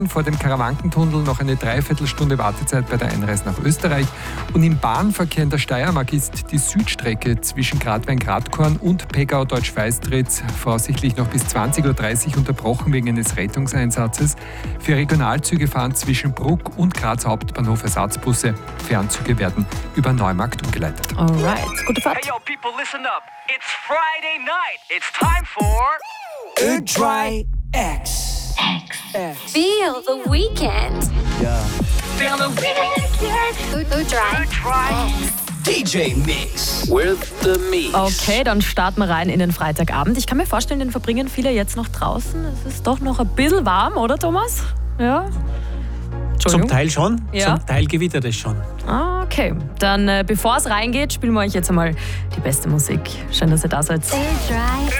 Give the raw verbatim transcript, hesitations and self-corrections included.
Vor dem Karawankentunnel noch eine Dreiviertelstunde Wartezeit bei der Einreise nach Österreich. Und im Bahnverkehr in der Steiermark ist die Südstrecke zwischen Gradwein-Gradkorn und Pegau-Deutsch-Feistritz voraussichtlich noch bis zwanzig Uhr dreißig unterbrochen wegen eines Rettungseinsatzes. Für Regionalzüge fahren zwischen Bruck und Graz Hauptbahnhof Ersatzbusse. Fernzüge werden über Neumarkt umgeleitet. Alright, gute Fahrt. Hey yo, people, listen up. It's Friday night. It's time for Ö-Dry X. Feel the weekend. Ja. Feel the Weekend. Ö-Dry. Try. D J Mix. With the meat. Okay, dann starten wir rein in den Freitagabend. Ich kann mir vorstellen, den verbringen viele jetzt noch draußen. Es ist doch noch ein bisschen warm, oder Thomas? Ja? Zum Teil schon, Ja. zum Teil gewittert es schon. Ah, okay. Dann, äh, bevor es reingeht, spielen wir euch jetzt einmal die beste Musik. Schön, dass ihr da seid. Ö-Dry